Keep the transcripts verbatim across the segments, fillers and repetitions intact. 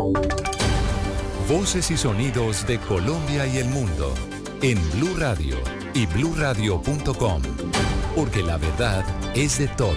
Voces y sonidos de Colombia y el mundo en Blue Radio y blue radio punto com, porque la verdad es de todos.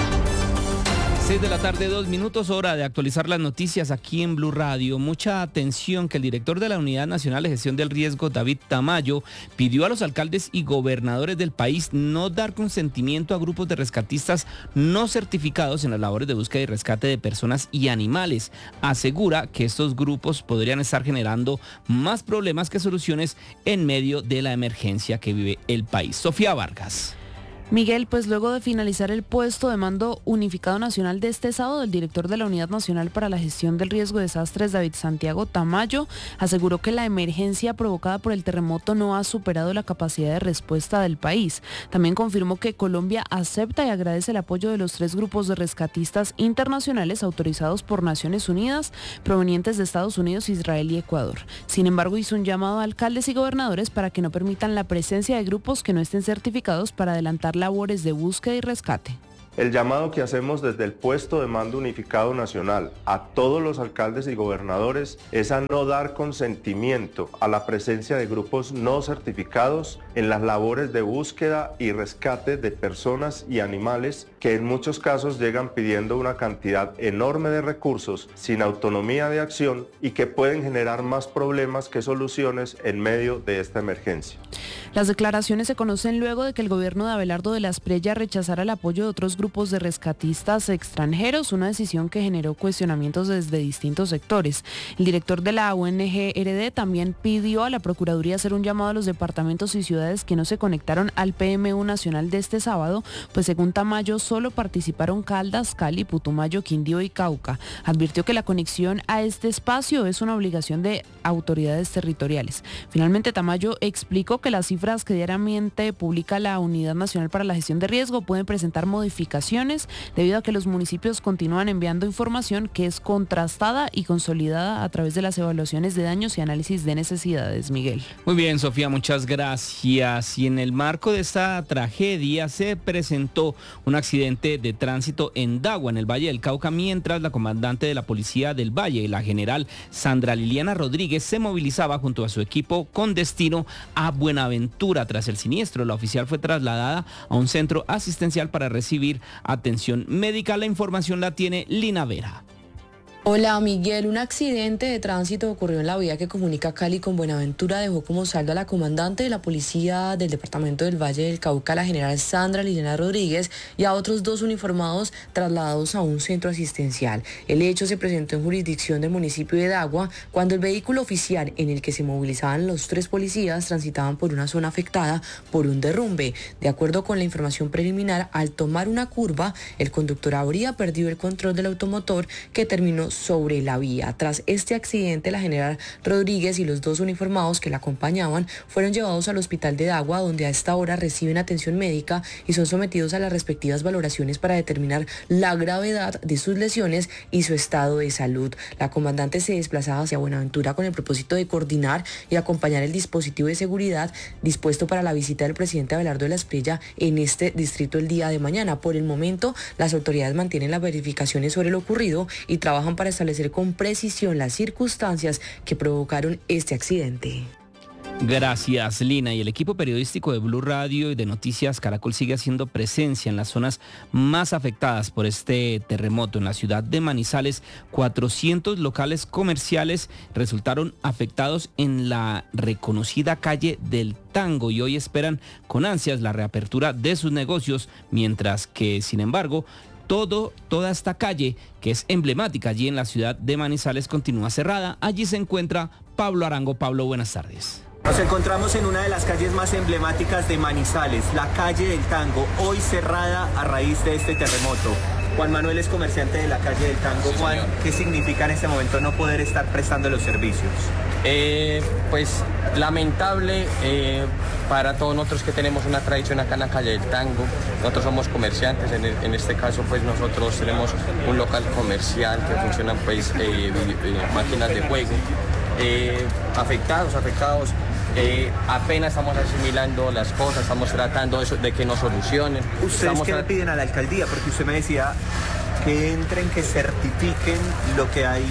seis de la tarde, dos minutos, hora de actualizar las noticias aquí en Blue Radio. Mucha atención, que el director de la Unidad Nacional de Gestión del Riesgo, David Tamayo, pidió a los alcaldes y gobernadores del país no dar consentimiento a grupos de rescatistas no certificados en las labores de búsqueda y rescate de personas y animales. Asegura que estos grupos podrían estar generando más problemas que soluciones en medio de la emergencia que vive el país. Sofía Vargas. Miguel, pues luego de finalizar el puesto de mando unificado nacional de este sábado, el director de la Unidad Nacional para la Gestión del Riesgo de Desastres, David Santiago Tamayo, aseguró que la emergencia provocada por el terremoto no ha superado la capacidad de respuesta del país. También confirmó que Colombia acepta y agradece el apoyo de los tres grupos de rescatistas internacionales autorizados por Naciones Unidas, provenientes de Estados Unidos, Israel y Ecuador. Sin embargo, hizo un llamado a alcaldes y gobernadores para que no permitan la presencia de grupos que no estén certificados para adelantar labores de búsqueda y rescate. El llamado que hacemos desde el puesto de mando unificado nacional a todos los alcaldes y gobernadores es a no dar consentimiento a la presencia de grupos no certificados en las labores de búsqueda y rescate de personas y animales que en muchos casos llegan pidiendo una cantidad enorme de recursos sin autonomía de acción y que pueden generar más problemas que soluciones en medio de esta emergencia. Las declaraciones se conocen luego de que el gobierno de Abelardo de la Espriella rechazara el apoyo de otros grupos grupos de rescatistas extranjeros, una decisión que generó cuestionamientos desde distintos sectores. El director de la O N G R D también pidió a la Procuraduría hacer un llamado a los departamentos y ciudades que no se conectaron al P M U nacional de este sábado, pues según Tamayo solo participaron Caldas, Cali, Putumayo, Quindío y Cauca. Advirtió que la conexión a este espacio es una obligación de autoridades territoriales. Finalmente, Tamayo explicó que las cifras que diariamente publica la Unidad Nacional para la Gestión de Riesgo pueden presentar modificaciones debido a que los municipios continúan enviando información que es contrastada y consolidada a través de las evaluaciones de daños y análisis de necesidades. Miguel. Muy bien, Sofía, muchas gracias. Y en el marco de esta tragedia se presentó un accidente de tránsito en Dagua, en el Valle del Cauca, mientras la comandante de la Policía del Valle, la general Sandra Liliana Rodríguez, se movilizaba junto a su equipo con destino a Buenaventura. Tras el siniestro, la oficial fue trasladada a un centro asistencial para recibir atención médica. La información la tiene Lina Vera. Hola Miguel, un accidente de tránsito ocurrió en la vía que comunica Cali con Buenaventura. Dejó como saldo a la comandante de la policía del departamento del Valle del Cauca, la general Sandra Liliana Rodríguez, y a otros dos uniformados trasladados a un centro asistencial. El hecho se presentó en jurisdicción del municipio de Dagua cuando el vehículo oficial en el que se movilizaban los tres policías transitaban por una zona afectada por un derrumbe. De acuerdo con la información preliminar, al tomar una curva, el conductor habría perdido el control del automotor que terminó sobre la vía. Tras este accidente, la general Rodríguez y los dos uniformados que la acompañaban fueron llevados al hospital de Dagua, donde a esta hora reciben atención médica y son sometidos a las respectivas valoraciones para determinar la gravedad de sus lesiones y su estado de salud. La comandante se desplazaba hacia Buenaventura con el propósito de coordinar y acompañar el dispositivo de seguridad dispuesto para la visita del presidente Abelardo de la Espriella en este distrito el día de mañana. Por el momento, las autoridades mantienen las verificaciones sobre lo ocurrido y trabajan para establecer con precisión las circunstancias que provocaron este accidente. Gracias, Lina. Y el equipo periodístico de Blue Radio y de Noticias Caracol sigue haciendo presencia en las zonas más afectadas por este terremoto. En la ciudad de Manizales, cuatrocientos locales comerciales resultaron afectados en la reconocida calle del Tango y hoy esperan con ansias la reapertura de sus negocios, mientras que, sin embargo, Todo, toda esta calle, que es emblemática allí en la ciudad de Manizales, continúa cerrada. Allí se encuentra Pablo Arango. Pablo, buenas tardes. Nos encontramos en una de las calles más emblemáticas de Manizales, la calle del Tango, hoy cerrada a raíz de este terremoto. Juan Manuel es comerciante de la calle del Tango. Sí, Juan, ¿qué significa en este momento no poder estar prestando los servicios? Eh, pues lamentable eh, para todos nosotros que tenemos una tradición acá en la calle del Tango. Nosotros somos comerciantes, en, en este caso pues nosotros tenemos un local comercial que funciona pues eh, eh, máquinas de juego. Eh, afectados, afectados. Eh, apenas estamos asimilando las cosas, estamos tratando de, de que nos solucionen. ¿Ustedes estamos qué le piden a la alcaldía? Porque usted me decía que entren, que certifiquen lo que hay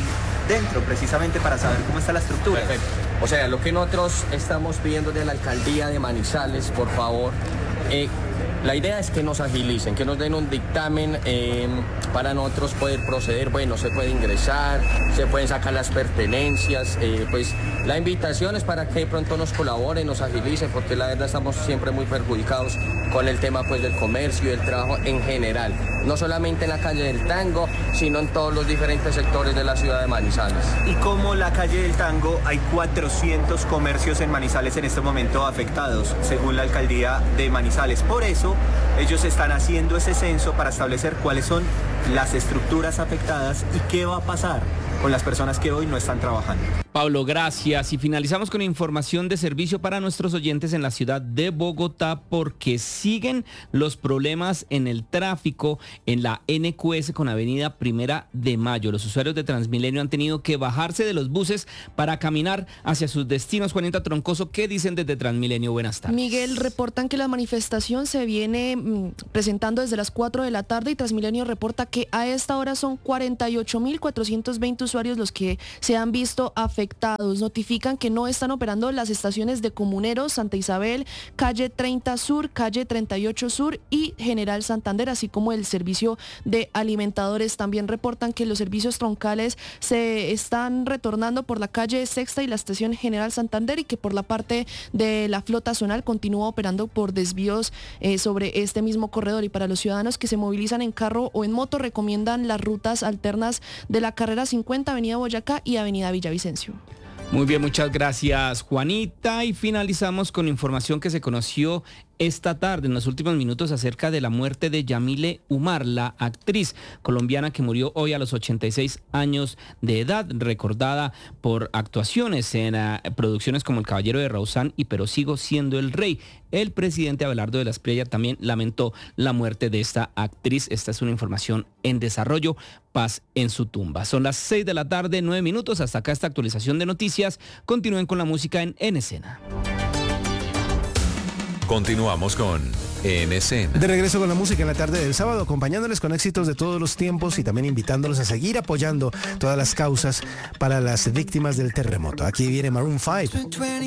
dentro, precisamente para saber cómo está la estructura. Perfecto. O sea, lo que nosotros estamos pidiendo de la alcaldía de Manizales, por favor, eh, la idea es que nos agilicen, que nos den un dictamen eh, para nosotros poder proceder. Bueno, se puede ingresar, se pueden sacar las pertenencias, eh, pues la invitación es para que de pronto nos colaboren, nos agilicen, porque la verdad estamos siempre muy perjudicados con el tema pues del comercio y del trabajo en general, no solamente en la calle del Tango, sino en todos los diferentes sectores de la ciudad de Manizales. Y como la calle del Tango, hay cuatrocientos comercios en Manizales en este momento afectados, según la alcaldía de Manizales. Por eso, ellos están haciendo ese censo para establecer cuáles son las estructuras afectadas y qué va a pasar con las personas que hoy no están trabajando. Pablo, gracias. Y finalizamos con información de servicio para nuestros oyentes en la ciudad de Bogotá, porque siguen los problemas en el tráfico en la N Q S con Avenida Primera de Mayo. Los usuarios de Transmilenio han tenido que bajarse de los buses para caminar hacia sus destinos. Juanita Troncoso, ¿qué dicen desde Transmilenio? Buenas tardes. Miguel, reportan que la manifestación se viene mmm, presentando desde las cuatro de la tarde y Transmilenio reporta que a esta hora son cuarenta y ocho mil cuatrocientos veinte usuarios los que se han visto afectados. Notifican que no están operando las estaciones de Comuneros, Santa Isabel, calle treinta Sur, calle treinta y ocho Sur y General Santander, así como el servicio de alimentadores. También reportan que los servicios troncales se están retornando por la calle Sexta y la estación General Santander, y que por la parte de la flota zonal continúa operando por desvíos eh, sobre este mismo corredor. Y para los ciudadanos que se movilizan en carro o en moto, recomiendan las rutas alternas de la carrera cincuenta, Avenida Boyacá y Avenida Villavicencio. Muy bien, muchas gracias, Juanita. Y finalizamos con información que se conoció esta tarde, en los últimos minutos, acerca de la muerte de Yamile Umar, la actriz colombiana que murió hoy a los ochenta y seis años de edad, recordada por actuaciones en uh, producciones como El Caballero de Rausán y Pero Sigo Siendo el Rey. El presidente Abelardo de la Espriella también lamentó la muerte de esta actriz. Esta es una información en desarrollo. Paz en su tumba. Son las seis de la tarde, nueve minutos. Hasta acá esta actualización de noticias. Continúen con la música en En Escena. Continuamos con En Escena. De regreso con la música en la tarde del sábado, acompañándoles con éxitos de todos los tiempos y también invitándolos a seguir apoyando todas las causas para las víctimas del terremoto. Aquí viene Maroon cinco.